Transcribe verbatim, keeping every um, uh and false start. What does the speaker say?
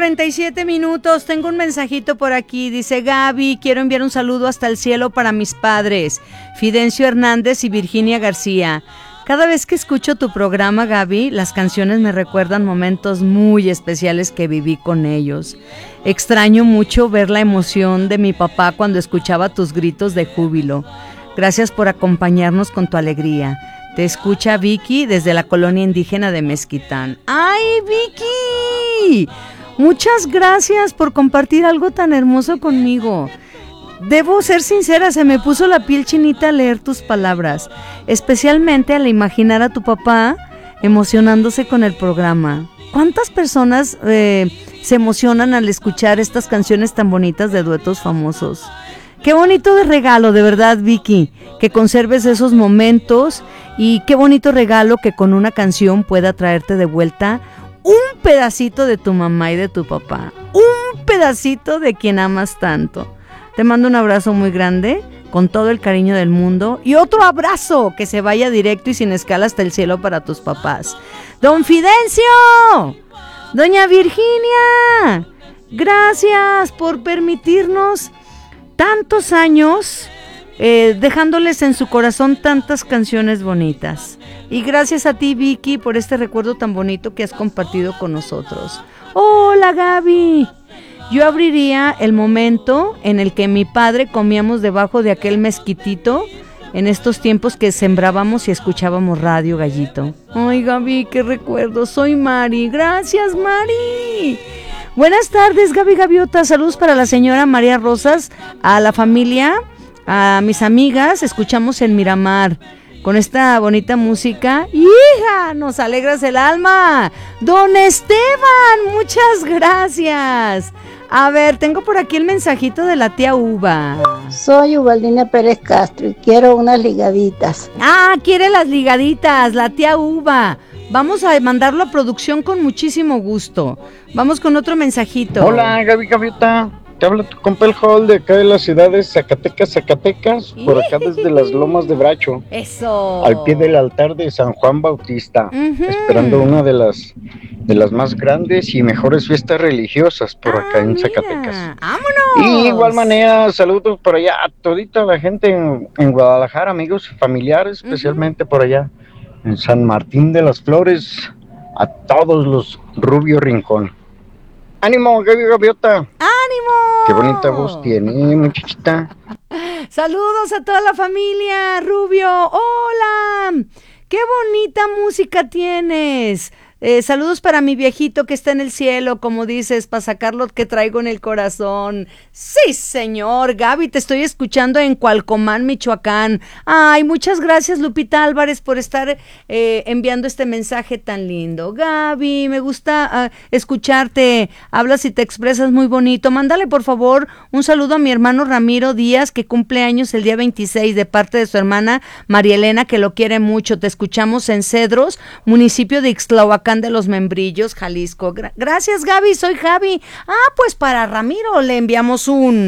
cuarenta y siete minutos, tengo un mensajito por aquí, dice Gaby, quiero enviar un saludo hasta el cielo para mis padres, Fidencio Hernández y Virginia García. Cada vez que escucho tu programa, Gaby, las canciones me recuerdan momentos muy especiales que viví con ellos. Extraño mucho ver la emoción de mi papá cuando escuchaba tus gritos de júbilo. Gracias por acompañarnos con tu alegría. Te escucha Vicky desde la colonia indígena de Mezquitán. ¡Ay, Vicky! Muchas gracias por compartir algo tan hermoso conmigo. Debo ser sincera, se me puso la piel chinita al leer tus palabras, especialmente al imaginar a tu papá emocionándose con el programa. ¿Cuántas personas eh, se emocionan al escuchar estas canciones tan bonitas de duetos famosos? Qué bonito de regalo, de verdad, Vicky, que conserves esos momentos y qué bonito regalo que con una canción pueda traerte de vuelta un pedacito de tu mamá y de tu papá, un pedacito de quien amas tanto. Te mando un abrazo muy grande, con todo el cariño del mundo, y otro abrazo que se vaya directo y sin escala hasta el cielo para tus papás. ¡Don Fidencio! ¡Doña Virginia! Gracias por permitirnos tantos años, eh, dejándoles en su corazón tantas canciones bonitas. Y gracias a ti, Vicky, por este recuerdo tan bonito que has compartido con nosotros. ¡Hola, Gaby! Yo abriría el momento en el que mi padre comíamos debajo de aquel mezquitito en estos tiempos que sembrábamos y escuchábamos radio, Gallito. Ay, Gaby, qué recuerdo. Soy Mari. Gracias, Mari. Buenas tardes, Gaby Gaviota. Saludos para la señora María Rosas, a la familia, a mis amigas. Escuchamos en Miramar con esta bonita música. ¡Hija! Nos alegras el alma. Don Esteban, muchas gracias. A ver, tengo por aquí el mensajito de la tía Uva. Soy Ubaldina Pérez Castro y quiero unas ligaditas. Ah, quiere las ligaditas, la tía Uva. Vamos a mandarlo a producción con muchísimo gusto. Vamos con otro mensajito. Hola, Gaby Gaviota. Te habla tu compa el Hall de acá de la ciudad de Zacatecas, Zacatecas, por acá desde las Lomas de Bracho. Eso. Al pie del altar de San Juan Bautista, uh-huh. Esperando una de las de las más grandes y mejores fiestas religiosas por acá ah, en Zacatecas. Mira. ¡Vámonos! Y de igual manera, saludos por allá a todita la gente en, en Guadalajara, amigos y familiares, especialmente uh-huh. por allá en San Martín de las Flores, a todos los Rubio Rincón. ¡Ánimo, Gaby Gaviota! ¡Ánimo! ¡Qué bonita voz tiene, muchachita! Saludos a toda la familia, Rubio. ¡Hola! ¡Qué bonita música tienes! Eh, saludos para mi viejito que está en el cielo, como dices, para sacar lo que traigo en el corazón. Sí, señor. Gaby, te estoy escuchando en Cualcomán, Michoacán. Ay, muchas gracias, Lupita Álvarez, por estar eh, enviando este mensaje tan lindo. Gaby, me gusta uh, escucharte. Hablas y te expresas muy bonito. Mándale, por favor, un saludo a mi hermano Ramiro Díaz, que cumple años el día veintiséis, de parte de su hermana María Elena, que lo quiere mucho. Te escuchamos en Cedros, municipio de Ixtlahuacán de los Membrillos, Jalisco. Gra- gracias, Gaby, soy Javi. Ah, pues para Ramiro le enviamos un